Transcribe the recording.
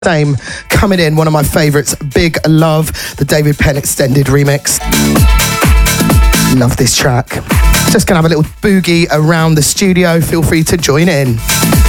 Same coming in, one of my favourites, Big Love, the David Penn extended remix. Love this track. Just gonna have a little boogie around the studio. Feel free to join in.